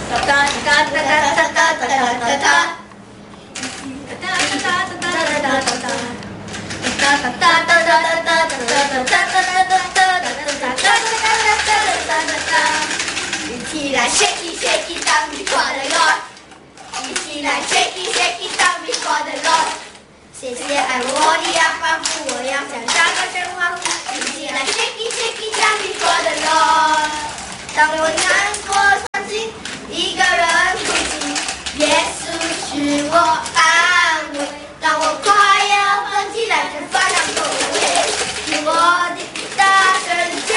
一起来 shake it shake it down before the Lord， 一起来 shake it shake it down before the Lord。谢谢爱我的阿爸父，我要向大高声欢呼，一起来 shake it shake it down before the Lord。当我难过伤心，一个人哭泣，耶稣是我安慰。当我快要放弃来这烦恼周围，是我的大拯救。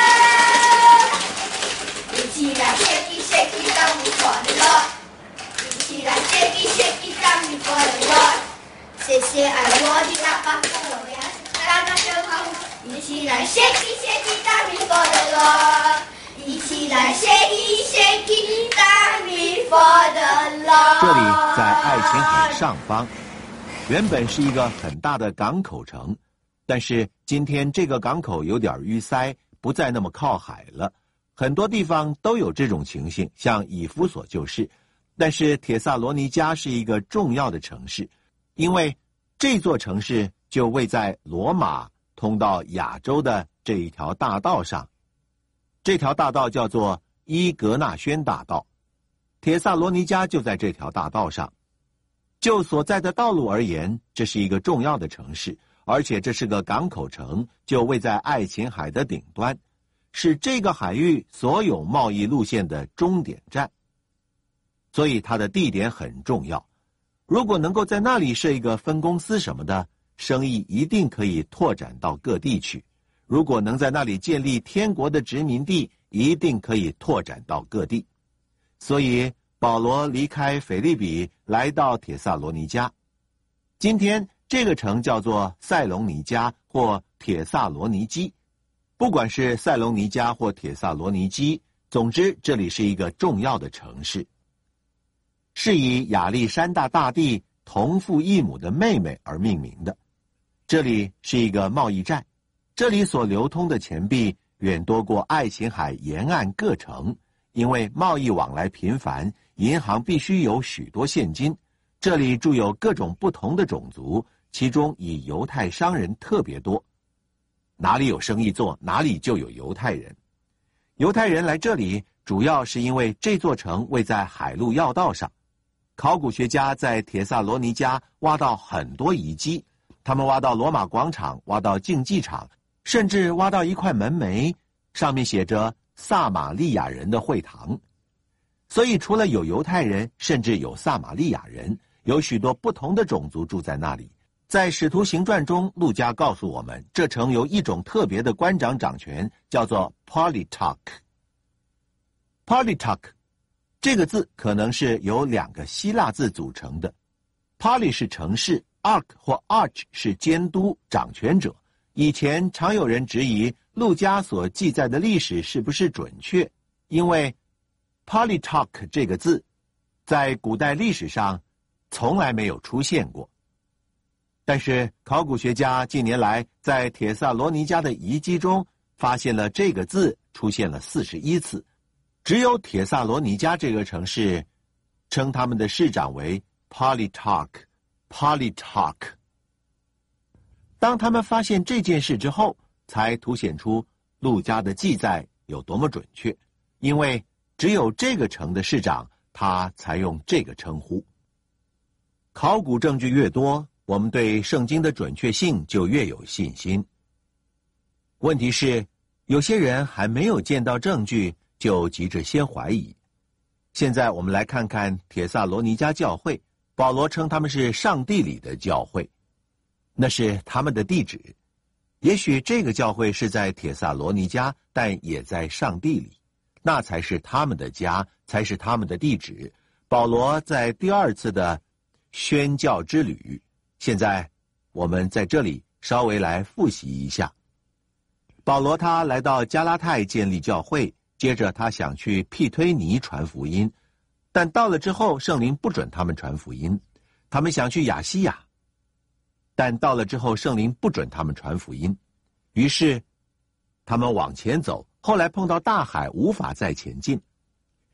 一起来 shake it shake it down before the Lord， 一起来 shake it shake it down before the Lord。谢谢爱我的阿爸父，我要大大声欢呼，一起来 shake it shake it down before the Lord， 一起来 shake it shake it down before the Lord。 这里在爱琴海上方，原本是一个很大的港口城，但是今天这个港口有点淤塞，不再那么靠海了。很多地方都有这种情形，像以弗所就是。但是帖撒罗尼迦是一个重要的城市，因为这座城市就位在罗马通到亚洲的这一条大道上。这条大道叫做伊格纳宣大道，帖撒罗尼迦就在这条大道上。就所在的道路而言，这是一个重要的城市，而且这是个港口城，就位在爱琴海的顶端，是这个海域所有贸易路线的终点站，所以它的地点很重要。如果能够在那里设一个分公司什么的，生意一定可以拓展到各地去。如果能在那里建立天国的殖民地，一定可以拓展到各地。所以保罗离开腓立比，来到帖撒罗尼迦。今天这个城叫做塞隆尼迦或帖撒罗尼基。不管是塞隆尼迦或帖撒罗尼基，总之这里是一个重要的城市，是以亚历山大大帝同父异母的妹妹而命名的。这里是一个贸易站，这里所流通的钱币远多过爱琴海沿岸各城，因为贸易往来频繁，银行必须有许多现金。这里住有各种不同的种族，其中以犹太商人特别多。哪里有生意做，哪里就有犹太人。犹太人来这里主要是因为这座城位在海路要道上。考古学家在帖撒罗尼迦挖到很多遗迹，他们挖到罗马广场，挖到竞技场，甚至挖到一块门楣，上面写着撒玛利亚人的会堂。所以除了有犹太人，甚至有撒玛利亚人，有许多不同的种族住在那里。在使徒行传中，路加告诉我们，这城有一种特别的官长掌权，叫做 Politarch。Politarch 这个字可能是由两个希腊字组成的， Poly 是城市， Arch 或 Arch 是监督掌权者。以前常有人质疑路加所记载的历史是不是准确，因为 Politarch 这个字在古代历史上从来没有出现过。但是考古学家近年来在帖撒罗尼迦的遗迹中发现了这个字出现了41次，只有帖撒罗尼迦这个城市称他们的市长为 Politarch。 当他们发现这件事之后，才凸显出路加的记载有多么准确，因为只有这个城的市长他才用这个称呼。考古证据越多，我们对圣经的准确性就越有信心。问题是，有些人还没有见到证据就急着先怀疑。现在我们来看看帖撒罗尼迦教会，保罗称他们是上帝里的教会，那是他们的地址。也许这个教会是在帖撒罗尼迦，但也在上帝里，那才是他们的家，才是他们的地址。保罗在第二次的宣教之旅，现在我们在这里稍微来复习一下。保罗他来到加拉太建立教会，接着他想去庇推尼传福音，但到了之后圣灵不准他们传福音。他们想去亚西亚，但到了之后圣灵不准他们传福音。于是他们往前走，后来碰到大海，无法再前进。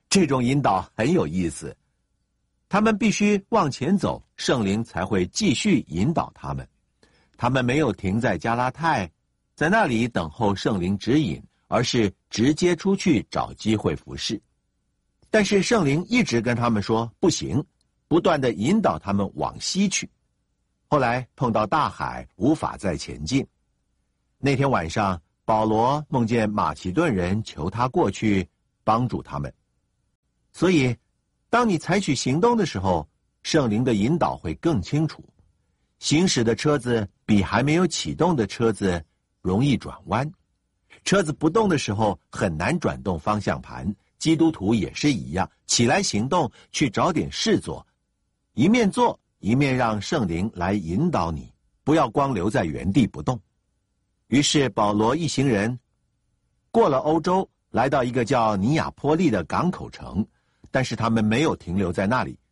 这种引导很有意思。他们必须往前走，圣灵才会继续引导他们。他们没有停在加拉太，在那里等候圣灵指引，而是直接出去找机会服事。但是圣灵一直跟他们说不行，不断地引导他们往西去。后来碰到大海，无法再前进。那天晚上，保罗梦见马其顿人求他过去帮助他们。所以当你采取行动的时候，圣灵的引导会更清楚。行驶的车子比还没有启动的车子容易转弯，车子不动的时候很难转动方向盘。基督徒也是一样，起来行动，去找点事做，一面做一面让圣灵来引导你，不要光留在原地不动。于是保罗一行人过了欧洲，来到一个叫尼亚波利的港口城，但是他们没有停留在那里，